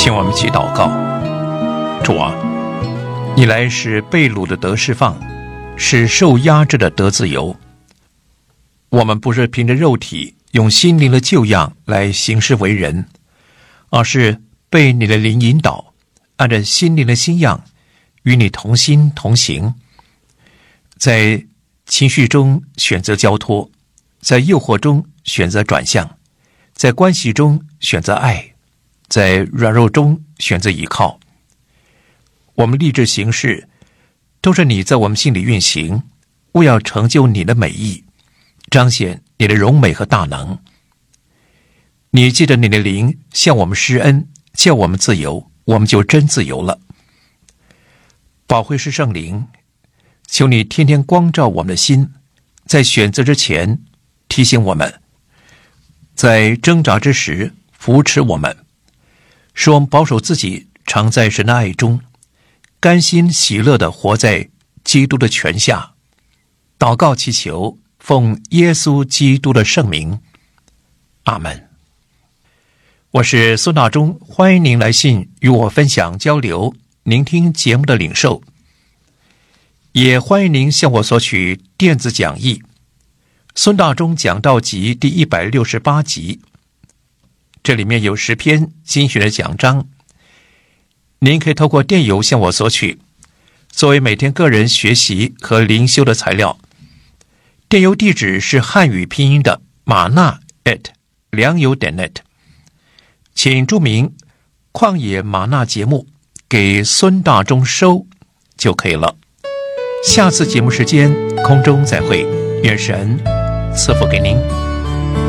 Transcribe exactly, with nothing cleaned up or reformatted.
请我们一起祷告。主啊，你来使被掳的得释放，使受压制的得自由。我们不是凭着肉体用心灵的旧样来行事为人，而是被你的灵引导，按照心灵的新样与你同心同行，在情绪中选择交托，在诱惑中选择转向，在关系中选择爱，在软弱中选择依靠。我们立志行事，都是你在我们心里运行，为要成就你的美意，彰显你的荣美和大能。你借着你的灵向我们施恩，叫我们自由，我们就真自由了。宝贵是圣灵，求你天天光照我们的心，在选择之前提醒我们，在挣扎之时扶持我们，使我们保守自己常在神的爱中，甘心喜乐地活在基督的权下。祷告祈求，奉耶稣基督的圣名，阿们。我是孙大中，欢迎您来信与我分享交流，聆听节目的领受，也欢迎您向我索取电子讲义孙大中讲道集第一百六十八集，这里面有十篇精选的讲章，您可以透过电邮向我索取，作为每天个人学习和灵修的材料。电邮地址是汉语拼音的马纳 at 良友点 net， 请注明旷野马纳节目给孙大中收就可以了。下次节目时间空中再会，愿神赐福给您。